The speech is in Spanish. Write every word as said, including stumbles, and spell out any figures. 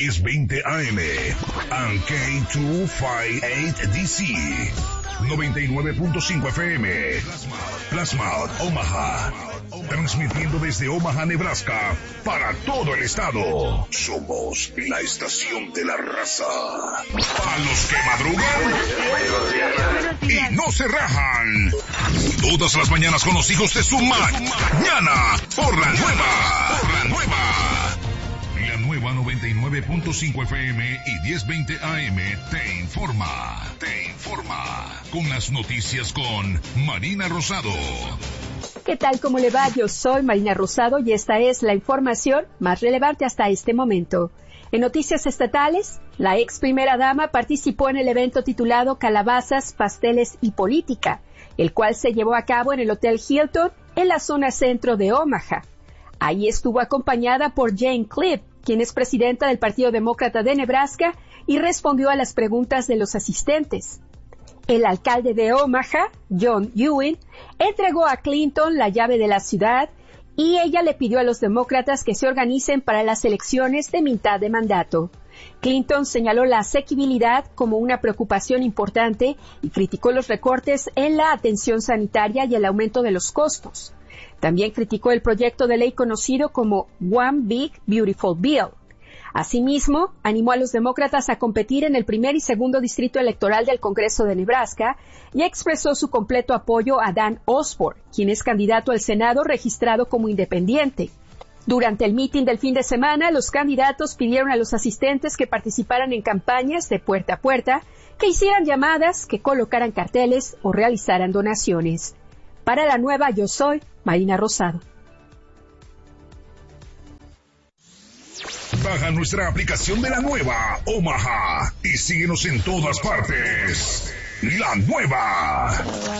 diez veinte A M and K doscientos cincuenta y ocho D C noventa y nueve punto cinco F M Plasma Omaha, transmitiendo desde Omaha, Nebraska para todo el estado. Somos la estación de la raza, para los que madrugan y no se rajan. Todas las mañanas con los hijos de su mañana por la nueva, por la nueva. La nueva noventa y nueve punto cinco F M y diez veinte A M te informa, te informa con las noticias con Marina Rosado. ¿Qué tal? ¿Cómo le va? Yo soy Marina Rosado y esta es la información más relevante hasta este momento. En noticias estatales, la ex primera dama participó en el evento titulado Calabazas, Pasteles y Política, el cual se llevó a cabo en el Hotel Hilton en la zona centro de Omaha. Ahí estuvo acompañada por Jane Cliff, quien es presidenta del Partido Demócrata de Nebraska, y respondió a las preguntas de los asistentes. El alcalde de Omaha, John Ewing, entregó a Clinton la llave de la ciudad y ella le pidió a los demócratas que se organicen para las elecciones de mitad de mandato. Clinton señaló la asequibilidad como una preocupación importante y criticó los recortes en la atención sanitaria y el aumento de los costos. También criticó el proyecto de ley conocido como One Big Beautiful Bill. Asimismo, animó a los demócratas a competir en el primer y segundo distrito electoral del Congreso de Nebraska y expresó su completo apoyo a Dan Osborne, quien es candidato al Senado registrado como independiente. Durante el mitin del fin de semana, los candidatos pidieron a los asistentes que participaran en campañas de puerta a puerta, que hicieran llamadas, que colocaran carteles o realizaran donaciones. Para la nueva Yo Soy, Marina Rosado. Baja nuestra aplicación de la nueva Omaha y síguenos en todas partes. La nueva.